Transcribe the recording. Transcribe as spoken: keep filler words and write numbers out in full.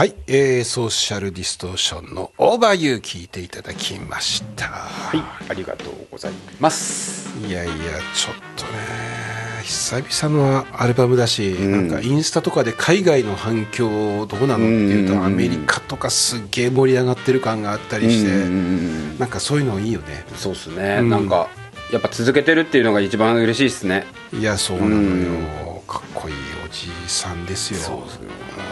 はい、えー、ソーシャルディストーションのオーバーユー聞いていただきました。 はい、ありがとうございます。 いやいや、ちょっとね久々のアルバムだし、うん、なんかインスタとかで海外の反響どうなのっていうと、うん、アメリカとかすっげえ盛り上がってる感があったりして、うん、なんかそういうのいいよね。 そうっすね、うん、なんかやっぱ続けてるっていうのが一番嬉しいですね。 いやそうなのよ、うん、かっこいいおじいさんですよ。 そうですね。